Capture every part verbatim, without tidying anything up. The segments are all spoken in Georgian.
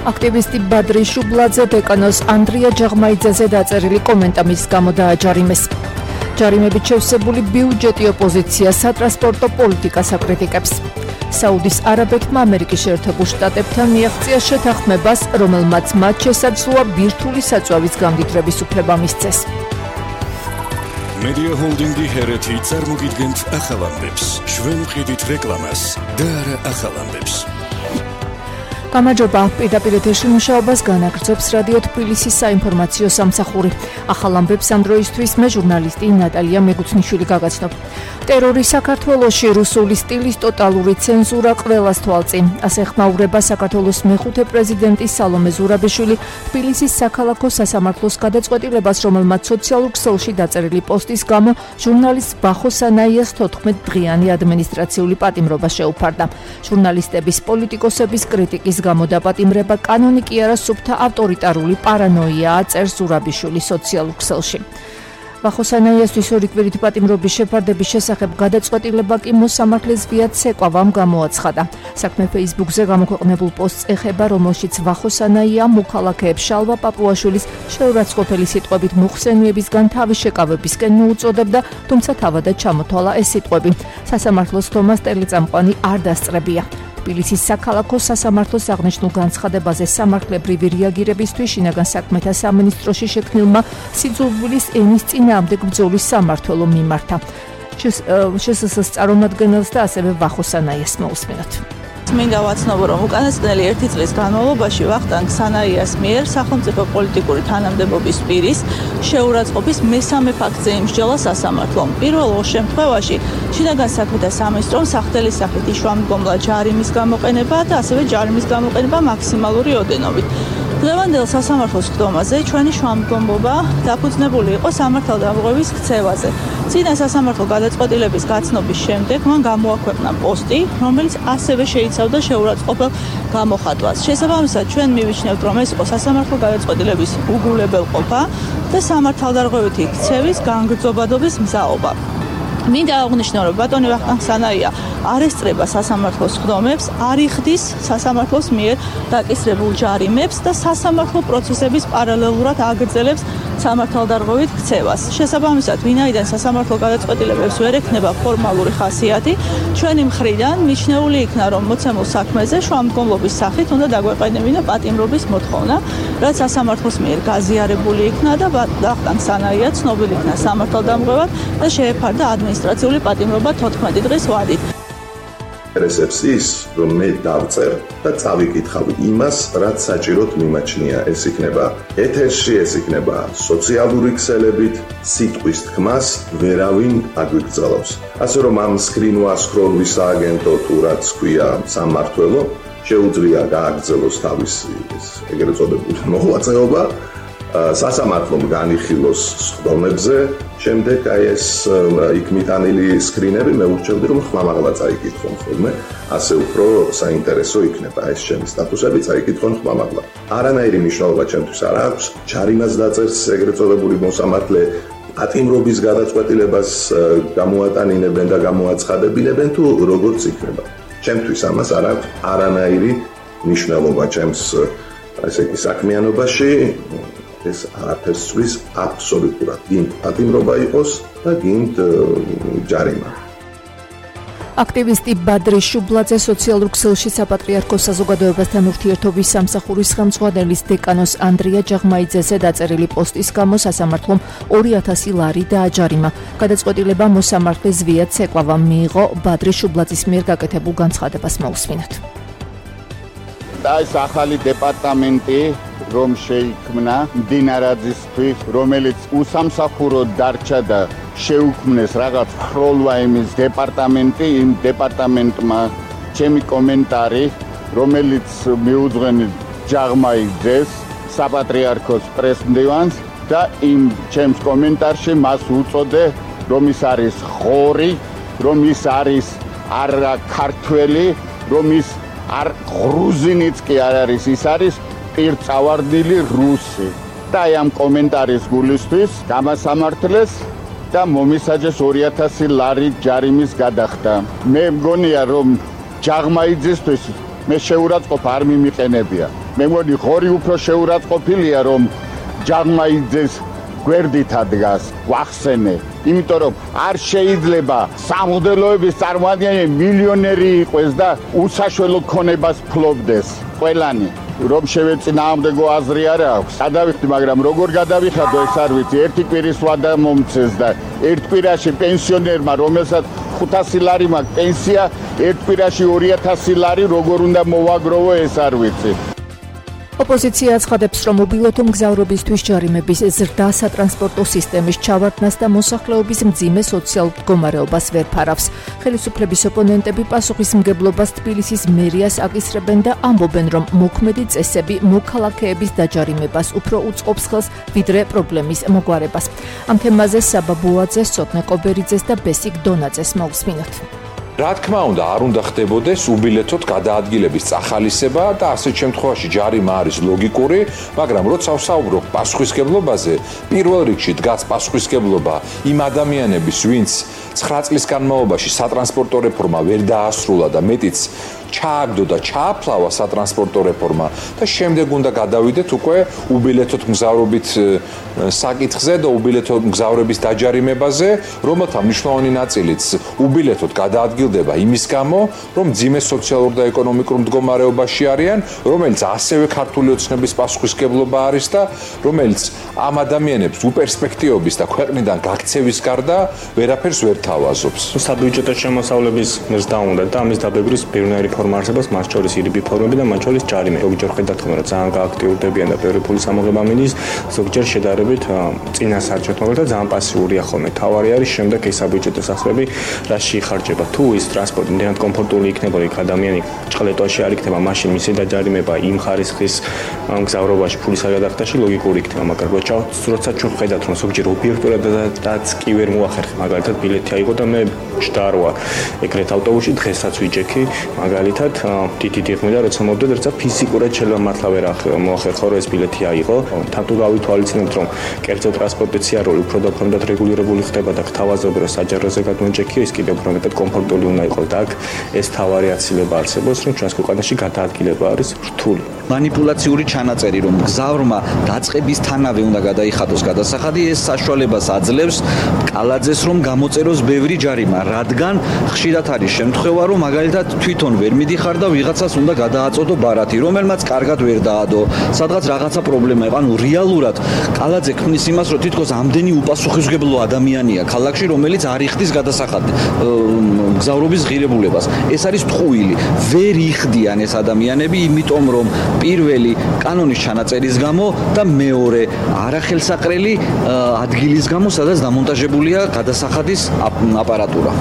აქტივისტი ბადრი შუბლაძე დეკანოს ანდრია ჯაღმაიძეზე დაწერილი კომენტა მის გამო დააჯარიმეს. ჯარიმებით შევსებული ბიუჯეტი ოპოზიცია სატრანსპორტო პოლიტიკას აკრიტიკებს. საუდის არაბეთმა ამერიკის შეერთებულ შტატებთან მიაღწია შეთანხმებას, რომელმაც მათ შესაძლოა ბირთვული საწვავის გამდიდრების უფლება მისცეს. Media Holding-ი ჰერეთი წარმოგიდგენთ ახალ ამბებს. ჩვენ ვყიდით რეკლამას და არა ახალ ამბებს. გამარჯობა, პირდაპირ ეთერში მუშაობას განაგრძობს რადიო თბილისის საინფორმაციო სამსახური. ახალ ამბებს ამ დროისთვის მე ჟურნალისტი ნატალია მეგუცნიშვილი გაგაცნობ. ტერორი საქართველოში, რუსული სტილის ტოტალური ცენზურა ყველას თვალწინ. ასე ხმაურება საქართველოს მეხუთე პრეზიდენტი სალომე ზურაბიშვილი თბილისის საქალაქო სასამართლოს გადაწყვეტილებას, რომელმაც სოციალურ ქსელში დაწერილი პოსტის გამო ჟურნალისტ ბახო სანაიას თოთხმეტ დღიანი ადმინისტრაციული პატიმრობა შეუფარდა. ჟურნალისტების, პოლიტიკოსების კრიტიკის გამო დაპატიმრება კანონი კი არა, სუფთა ავტორიტარული პარანოიაა, წერს ზურაბიშვილი სოციალურ ქსელში. ბახო სანაიასთვის ორი კვირით პატიმრობის შეფარდების შესახებ გადაწყვეტილება კი მოსამართლეს ვიად ცეკვავამ გამოაცხადა. საქმე Facebook-ზე გამოქვეყნებულ პოსტს ეხება, რომელშიც ბახო სანაია მოქალაქეებს შალვა პაპუაშვილის შეურაცხყოფელი სიტყვებით მოხსენიებისგან თავის შეკავებისკენ მოუწოდებდა, თუმცა თავადაც ჩამოთვალა ეს სიტყვები. სასამართლოს თომას ტელეწამყვანი არ დასწრებია. თბილისის საქალაქო სასამართლოს აღნიშნულ განცხადებაზე სამართლებრივი რეაგირებისთვის შინაგან საქმეთა სამინისტროში შექმნილმა სიძულვილის ენის წინააღმდეგ ბრძოლის სამმართველო მიმართა. შსს წარმომადგენელს და ასევე ბახო სანაიას მოусმინოთ. მინდა ვაცნობო, რომ უკანასკნელი ერთი წლის განმავლობაში ვახტანგ სანაიას მიერ სახელმწიფო პოლიტიკური თანამდებობის პირის შეურაცხყოფის მესამე ფაქტზე იმსჯელა სასამართლომ. პირველ შემთხვევაში შინაგან საქმეთა სამინისტრომ სახდელის სახით იშვა-მდგომლა ჯარიმის გამოყენება და ასევე ჯარიმის გამოყენება მაქსიმალური ოდენობით. დღევანდელ სასამართლოს ხდომაზე ჩვენი შუამდგომლობა დაფუძნებული იყო სამართალდამღების ქცევაზე. წინა სასამართლო გადაწყვეტილების გაცნობის შემდეგ მან გამოაქვეყნა პოსტი, რომელიც ასევე შეიცავდა შეურაცხყოფელ გამოხატვას. შესაბამისად, ჩვენ მივიჩნევთ, რომ ეს იყო სასამართლო გადაწყვეტილების უგულებელყოფა და სამართალდამღებითი ქცევის განგრძობადობის მზაობა. მინდა აღვნიშნო, რომ ბატონი ვახტანგ სანაია არ ესწრება სასამართლოს ხდომებს, არ იხდის სასამართლოს მიერ დაკისრებულ ჯარიმებს და სასამართლო პროცესების პარალელურად აგრძელებს სამართალდამღებით ქცევას. შესაბამისად, ვინაიდან სასამართლო გადაწყვეტილებებს ვერ ექნება ფორმალური ხასიათი, ჩვენი მხრიდან მიჩნეული იქნა, რომ მოცემულ საქმეზე შუამდგომლობის სახით უნდა დაგვეყენებინა პატიმრობის მოთხოვნა, რაც სასამართლოს მიერ გაზიარებული იქნა და ვახტანგ სანაია ცნობილი იქნა სამართალდამღებად და შეეფარდა ადმინისტრაციული პატიმრობა თოთხმეტი დღის ვადით. ინტერესებს ის, რომ მე დავწერ და წავიკითხავ იმას, რაც საჭიროდ მიმაჩნია. ეს იქნება ეთერში, ეს იქნება სოციალური ქსელებით, სიტყვის თქმას ვერავინ აგვიკრძალავს. ასე რომ ამ სკრინვასკროლვის სააგენტო თუ რაც ქვია სამმართველო, შეუძლია გააგრძელოს თავისი ეგრეთ წოდებული მოღვაწეობა, სასამართლომ განიხილოს სხდომებზე, შემდეგ აი ეს იქ მიტანილი სკრინები მე ურჩევდი, რომ ხმამაღლა წაიკითხონ ხოლმე, ასე უფრო საინტერესო იქნება ეს ჩემი სტატუსები, წაიკითხონ ხმამაღლა. არანაირი მნიშვნელობა ჩემთვის არ აქვს, ჯარიმას დაწერს ეგრეთ წოდებული მოსამართლე, პატიმრობის გადაწყვეტილებას გამოატანინებენ და გამოაცხადებინებენ თუ როგორც იქნება. ჩემთვის ამას არ აქვს არანაირი მნიშვნელობა ჩემს ესე იგი საქმიანობაში. ეს არაფერს ცვლის აბსოლუტურად. გინდ პატიმრობა იყოს და გინდ ჯარიმა. აქტივისტი ბადრი შუბლაძე სოციალურ ქსელში საპატრიარქოს საზოგადოებასთან ურთიერთობის სამსახურის ხელმძღვანელის დეკანოს ანდრია ჯაღმაიძეზე დაწერილი პოსტის გამო სასამართლომ ორი ათასი ლარი დააჯარიმა. გადაწყვეტილება მოსამართლეს ვიად ცეკვავამ მიიღო. ბადრი შუბლაძის მიერ გაკეთებულ განცხადებას მოусმინოთ. და ეს ახალი დეპარტამენტი რომ შეიქმნა მდინარაძისთვის, რომელიც უსამსახუროდ დარჩა და შეუქმნეს რაღაც ხროლვაიმის დეპარტამენტი, იმ დეპარტამენტმა ჩემი კომენტარი, რომელიც მიუძღვენით ჯაღმაიძეს, საპატრიარქოს პრესმდივანს და იმ ჩემს კომენტარში მას უწოდე, რომ ის არის ხორი, რომ ის არის არა ქართველი, რომ ის არ გრუზინიც კი არ არის, ის არის პირწავარდილი რუსი. და ამ კომენტარის გულისთვის გამასამართლეს და მომისაჯეს ორი ათასი ლარი ჯარიმის გადახდა. მე მგონია, რომ ჯაღმაიძესთვის მე შეურაცხყოფ არ მიმიყენებია. მე მგონი ღორი უფრო შეურაცხყოფილია რომ ჯაღმაიძეს გვერდითა დგას, ვახსენე, იმიტომ რომ არ შეიძლება სამღვდელოების წარმოადგენელი მილიონერი იყოს და უსაშველო ქონებას ფლობდეს. ყველანი რომ შევეწინააღმდეგო აზრი არ აქვს. გადავიხდი, მაგრამ როგორ გადავიხადო ეს არ ვიცი. ერთი კვირის ვადა მომცეს და ერთ კვირაში პენსიონერმა, რომელსაც ხუთასი ლარი მაქვს პენსია, ერთ კვირაში ორი ათასი ლარი როგორ უნდა მოვაგროვო ეს არ ვიცი. ოპოზიცია აცხადებს, რომ უბილეთო მგზავრობისთვის ჯარიმების ზრდა სატრანსპორტო სისტემის ჩავარდნას და მოსახლეობის მძიმე სოციალურ მდგომარეობას ვერ ფარავს. ხელისუფლების ოპონენტები პასუხისმგებლობას თბილისის მერიას აკისრებენ და ამბობენ, რომ მოქმედი წესები მოქალაქეების დაჯარიმებას უფრო უწყობს ხელს, ვიდრე პრობლემის მოგვარებას. ამ თემაზე საბა ბუაძეს, ცოტნე კობერიძეს და ბესიკ დონაძეს მოვსმინოთ. რა თქმა უნდა, არ უნდა ხდებოდეს უბილეთოდ გადაადგილების წახალისება და ასეთ შემთხვევაში ჯარიმა არის ლოგიკური, მაგრამ როცა ვსაუბრობ პასუხისმგებლობაზე, პირველ რიგში დგას პასუხისმგებლობა იმ ადამიანების, ვინც ცხრა წლის განმავლობაში სატრანსპორტო რეფორმა ვერ დაასრულა და მეტიც ჩააგდო და ჩააფლავა სატრანსპორტო რეფორმა და შემდეგ უნდა გადავიდეთ უკვე უბილეთოდ მგზავრობით საკითხზე და უბილეთოდ მგზავრების დაჯარიმებაზე, რომელთა მნიშვნელოვანი ნაწილიც უბილეთოდ გადაადგილდება იმის გამო, რომ მძიმე სოციალურ და ეკონომიკურ მდგომარეობაში არიან, რომელიც ასევე ქართული ოცნების პასუხისმგებლობა არის და რომელიც ამ ადამიანებს უპერსპექტივობის და ქვეყნიდან გაქცევის გარდა ვერაფერს ვერ თავაზობს. საბიუჯეტო შემოსავლების მზრდა უნდა და ამის დაბეგრის ბევრი ფორმა არსებობს, მას შორის ირიბი ფორმები და მათ შორის ჯარიმე. ზოგჯერ ხედავთ, რომ ძალიან გააქტიურდებიან და ბევრი ფულის ამოღება მიდის, ზოგჯერ შედარებით წინა საჭიროა, მაგრამ ძალიან პასიურია ხოლმე. თავარი არის შემდეგ ეს საბიუჯეტო სახსრები რაში იხარჯება. თუ ის ტრანსპორტი ნამდვილად კომფორტული იქნება, იქ ადამიანი ჭყლეტოში არ იქნება, მაშინ მისი დაჯარიმება იმ ხარისხის მგზავრობაში ფულის გადახდაში ლოგიკური იქნება, მაგრამ როცა ჩვენ ხედავთ, რომ ზოგჯერ ობიექტურადაც კი ვერ მოახერხე, მაგალითად ბილეთი აიღო და მე ჯდარ ვარ ეგრეთ ავტობუსში დღესაც ვიჯექი, მაგალითად თითი დიღმი და როცა მოვდეთ, როცა ფიზიკურად შეიძლება მართლა ვერ მოახერხო, რომ ეს ბილეთი აიღო. თან თუ გავითვალისწინებთ, რომ კერძო ტრანსპორტის სიარული უფრო და უფრო მეტად რეგულირებული ხდება და გთავაზობ, რომ საჯაროზე გადმოჯექი, ის კიდევ უფრო მეტად კომფორტული უნდა იყოს და აქ ეს თავარი აცილება არსებობს, რომ ჩვენს ქვეყანაში გადაადგილება არის რთული. მანიპულაციური ჩანაწერი, რომ მგზავრმა დაწყებისთანავე უნდა გადაიხადოს გადასახადი, ეს საშუალებას აძლევს კალაძეს, რომ გამოწეროს ბევრი ჯარიმა, რადგან ხშირად არის შემთხვევა, რომ მაგალითად თვითონ ვერ მიდიხარ და ვიღაცას უნდა გადააწოდო ბარათი, რომელმაც კარგად ვერ დაადო, სადღაც რაღაცა პრობლემა იყო. ანუ რეალურად კალაძე ქმნის იმას, რომ თითქოს ამდენი უპასუხისმგებლო ადამიანია ქალაქში, რომელიც არ იხდის გადასახადი მგზავრობის ღირებულებას. ეს არის ტყუილი. ვერ იხდიან ეს ადამიანები, იმიტომ რომ პირველი კანონის ჩანაწერის გამო და მეორე არახელსაყრელი ადგილის გამო, სადაც დამონტაჟებულია გადასახადის აპარატურა.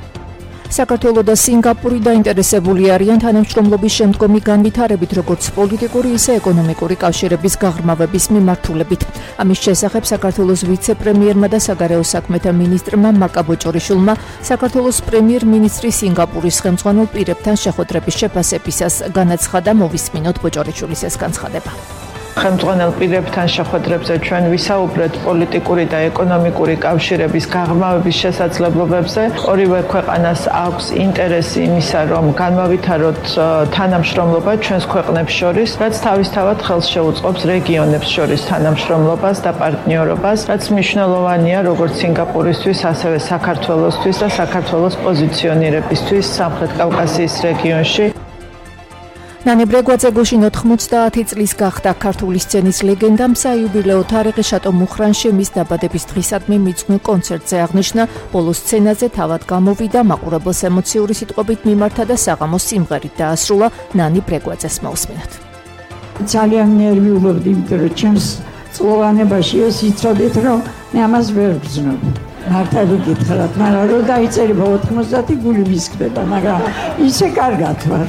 საქართველო და სინგაპური დაინტერესებული არიან თანამშრომლობის შემდგომი განვითარებით, როგორც პოლიტიკური, ისე ეკონომიკური კავშირების გაღრმავების მიმართულებით. ამის შესახებ საქართველოს ვიცე-პრემიერმა და საგარეო საქმეთა მინისტრმა მაკა ბოჭორიშვილმა საქართველოს პრემიერ-მინისტრის სინგაპურის ხელმძღვანელ პირებთან შეხვედრების შეფასებისას განაცხადა. მოვისმინოთ ბოჭორიშვილის ეს განცხადება. ხელმძღვანელ პირებთან შეხვედრებზე ჩვენ ვისაუბრეთ პოლიტიკური და ეკონომიკური კავშირების გაღრმავების შესაძლებლობებზე. ორივე ქვეყანას აქვს ინტერესი იმისა, რომ განმავითაროთ თანამშრომლობა ჩვენს ქვეყნებს შორის, რაც თავისთავად ხელს შეუწყობს რეგიონებს შორის თანამშრომლობას და პარტნიორობას, რაც მნიშვნელოვანია როგორც სინგაპურისთვის, ასევე საქართველოსთვის და საქართველოს პოზიციონირებისთვის სამხრეთ კავკასიის რეგიონში. ნანი ბრეგვაძე გუშინ ოთხმოცდაათი წლის გახდა. ქართული სცენის ლეგენდამ საიუბილეო თარიღი შატო მუხრანში მის დაბადების დღისადმი მიძღვნილ კონცერტზე აღნიშნა. ბოლო სცენაზე თავად გამოვიდა, მაყურებელს ემოციური სიტყვებით მიმართა და საღამოს სიმღერით დაასრულა. ნანი ბრეგვაძეს მოვსმინოთ. ძალიან ნერვიულობდი, იმიტომ რომ ჩემს წლოვანებაში ეს იცოდეთ, რომ მე ამას ვერ ვგრძნობ. მართალი გითხრათ, მაგრამ რომ დაიწერება ოთხმოცდაათი გული მისკდება, მაგრამ ისე კარგად ვარ.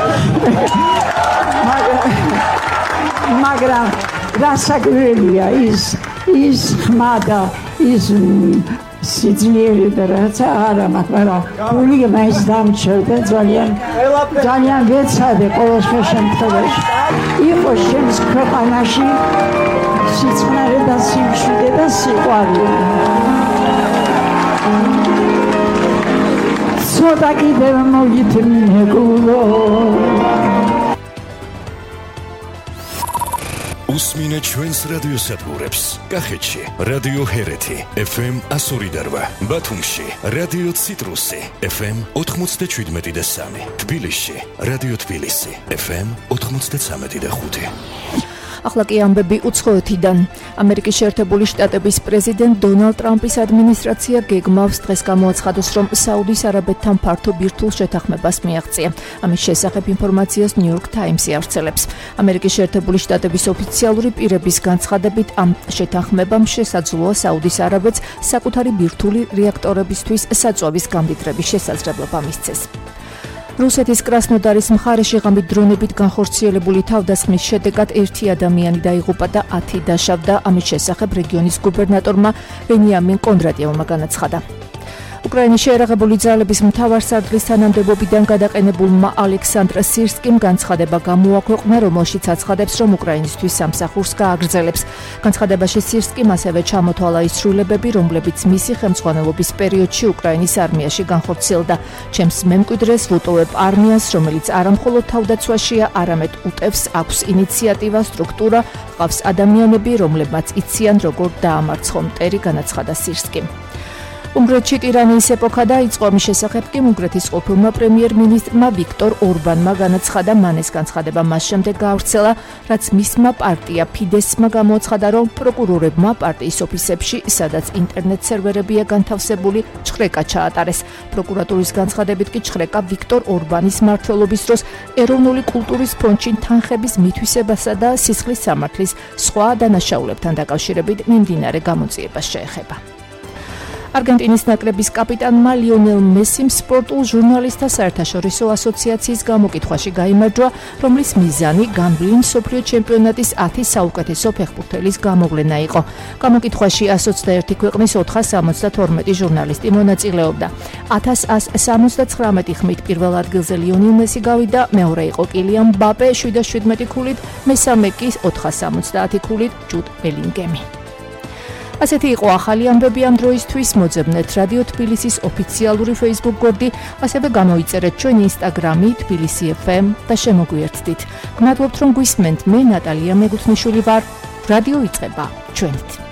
მაგრამ რასაკვირველია ის ის ხმა და ის სიძლიერე და რაცა არა, მაგრამ გული მაინც დამჩერდა, ძალიან ძალიან ვეცადე ყოველ შემთხვევაში. იყო შემს ქვეყანაში სიწყნარე და სიმშვიდე და სიყვარული. ცოტა კიდევ მოგითმინე გულო უსმინეთ ჩვენს რადიოსადგურებს. კახეთში რადიო ჰერეთი ეფ ემ εκατო ორი და რვა, ბათუმში რადიო ციტრუსი ეფ ემ ოთხმოცდაშვიდმეტი და სამი, თბილისში რადიო თბილისი ეფ ემ ოთხმოცდაცამეტი და ხუთი. ახლა კი ამბები უცხოეთიდან. ამერიკის შეერთებული შტატების პრეზიდენტ დონალდ ტრამპის ადმინისტრაცია გეგმავს დღეს გამოაცხადოს, რომ საუდის არაბეთთან ფართო ბირთვულ შეთანხმებას მიაღწია. ამის შესახებ ინფორმაციას ნიუ-იორკ ტაიმსი ავრცელებს. ამერიკის შეერთებული შტატების ოფიციალური პირების განცხადებით, ამ შეთანხმებამ შესაძლოა საუდის არაბეთს საკუთარი ბირთვული რეაქტორებისთვის საწვავის გამდიდრების შესაძლებლობა მისცეს. რუსეთის კრასნოდარის მხარეში ღამით დრონებით განხორციელებული თავდასხმის შედეგად ერთი ადამიანი დაიღუპა და ათი დაშავდა. ამის შესახებ რეგიონის გუბერნატორმა ვენიამინ კონდრატიევმა განაცხადა. უკრაინის შეერაღებული ძალების მთავარსარდლის თანამდებობიდან გადაყენებულმა ალექსანდრ სირსკიმ განცხადება გამოაქვეყნა, რომელშიც აცხადებს, რომ უკრაინისთვის სამსახურს გააგრძელებს. განცხადებაში სირსკიმ ასევე ჩამოთვალა ის ცვლილებები, რომლებიც მისი ხელმძღვანელობის პერიოდში უკრაინის არმიაში განხორციელდა. ჩემს მემკვიდრეს ვუტოვებ არმიას, რომელიც არამხოლოდ თავდაცვაშია, არამედ უტევს, აქვს ინიციატივა, სტრუქტურა, ყავს ადამიანები, რომლებმაც იციან, როგორ დაამარცხონ მტერი, განაცხადა სირსკიმ. უნგრეთში ტირანიის ეპოქა დაიწყო. ამის შესახებ კი უნგრეთის ყოფილმა პრემიერ-მინისტრმა ვიქტორ ორბანმა განაცხადა. მან ეს განცხადება მას შემდეგ გაავრცელა, რაც მისმა პარტია ფიდესმა გამოაცხადა, რომ პროკურორებმა პარტიის ოფისებში, სადაც ინტერნეტ სერვერებია განთავსებული, ჩხრეკა ჩაატარეს. პროკურატურის განცხადებით კი ჩხრეკა ვიქტორ ორბანის მმართველობის დროს ეროვნული კულტურის ფონდში თანხების მითვისებასა და სისხლის სამართლის სხვა დანაშაულებთან დაკავშირებით მიმდინარე გამოძიებას შეეხება. არგენტინის ნაკრების კაპიტანმა ლიონელ მესიმ სპორტულ ჟურნალისტთა საერთაშორისო ასოციაციის გამოკითხვაში გაიმარჯვა, რომლის მიზანი გამბლი მსოფლიო ჩემპიონატის ათი საუკეთესო ფეხბურთელის გამოვლენა იყო. გამოკითხვაში ათას ოცდაერთი ქვეყნის ოთხას სამოცდათორმეტი ჟურნალისტი მონაწილეობდა. ათას ათას სამოცდაცხრამეტი ხმით პირველ ადგილზე ლიონელ მესი გავიდა, მეორე იყო კილიან მბაპე შვიდას შვიდმეტი ქულით, მესამე კი ოთხას სამოცდაათი ქულით ჯუდ ბელინგემი. ასეთი იყო ახალი ამბები ამ დროისთვის. მოძებნეთ რადიო თბილისის ოფიციალური Facebook გვერდი, ასევე გამოიწერეთ ჩვენი Instagram-ი თბილისი ეფ ემ და შემოგვიერთდით. გმადლობთ, რომ გვისმენთ. მე ნატალია მეგუთნიშვილი ვარ. რადიო იწყება ჩვენით.